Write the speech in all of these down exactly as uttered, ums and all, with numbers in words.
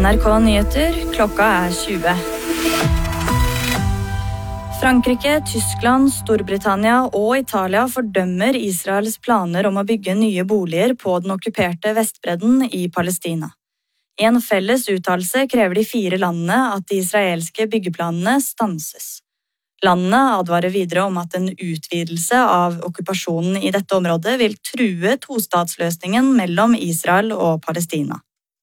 N R K Nyheter, klokka er tjue. Frankrike, Tyskland, Storbritannia og Italia fordømmer Israels planer om å bygge nye boliger på den okkuperte Vestbredden i Palestina. I en felles uttalelse krever de fire landene at de israelske byggeplanene stanses. Landene advarer videre om at en utvidelse av okkupasjonen i dette området vil true tostatsløsningen mellom Israel og Palestina.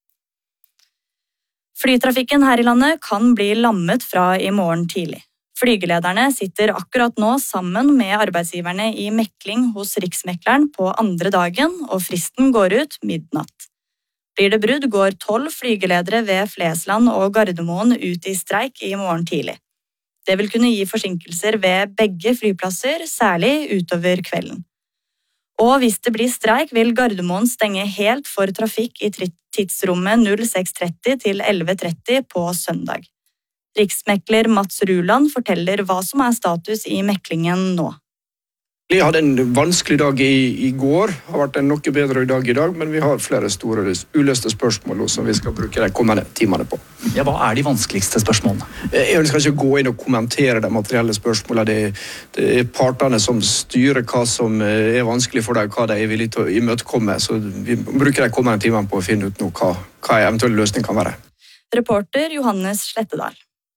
Flytrafikken her i landet kan bli lammet fra i morgen tidlig. Flygelederne sitter akkurat nå sammen med arbeidsgiverne i mekling hos Riksmekleren på andre dagen, og fristen går ut midnatt. Blir det brudd, går tolv flygeledere ved Flesland og Gardermoen ut i streik i morgen tidlig. Det vil kunne gi forsinkelser ved begge flyplasser, særlig utover kvelden. Og hvis det blir streik, vil Gardermoen stenge helt for trafikk i tidsrommet null seks tretti til elleve tretti på søndag. Riksmekler Mats Ruland forteller hva som er status i meklingen nå. Vi hadde en vanskelig dag i, i går, det har vært en noe bedre dag i dag, men vi har flere store uløste spørsmål som vi skal bruke de kommende timene på. Ja, hva er de vanskeligste spørsmålene? Jeg skal ikke gå inn og kommentere de materielle spørsmålene. Det, det er partene som styrer hva som er vanskelig for dem, hva de er villige til å imøtekomme, så vi bruker de kommende timene på å finne ut noe, hva, hva en eventuell løsning kan være. Reporter Johannes Slettedal.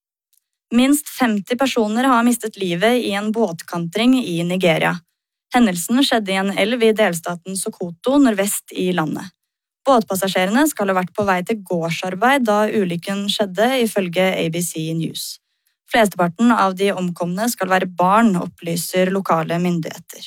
Minst femti personer har mistet livet i en båtkantring i Nigeria. Hendelsen skjedde i en elv i delstaten Sokoto nordvest i landet. Båtpassasjerene skal ha vært på vei til gårdsarbeid da ulykken skjedde, ifølge A B C News. Flesteparten av de omkomne skal være barn, opplyser lokale myndigheter.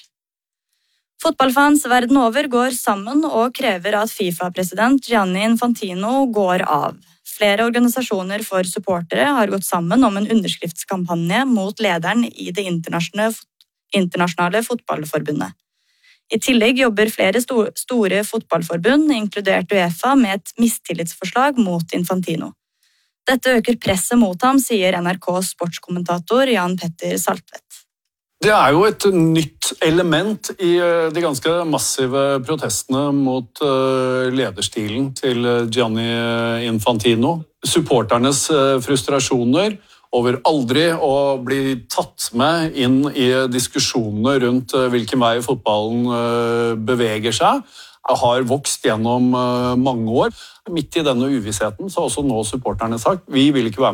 Fotballfans verden over går sammen og krever at FIFA-president Gianni Infantino går av. Flere organisasjoner for supportere har gått sammen om en underskriftskampanje mot lederen i det internasjonale fotballforbundet. I tillegg jobber flere store fotballforbund, inkludert UEFA, med et mistillitsforslag mot Infantino. Dette øker presset mot ham, sier N R K's sportskommentator Jan Petter Saltvedt. Det er jo et nytt element i de ganske massive protestene mot lederstilen til Gianni Infantino. Supporternes frustrasjoner over aldri å bli tatt med inn i diskusjonene rundt hvilken vei fotballen beveger seg, har vokst gjennom mange år. Midt i denne uvissheten så har også nå supporterne sagt vi vil ikke være med.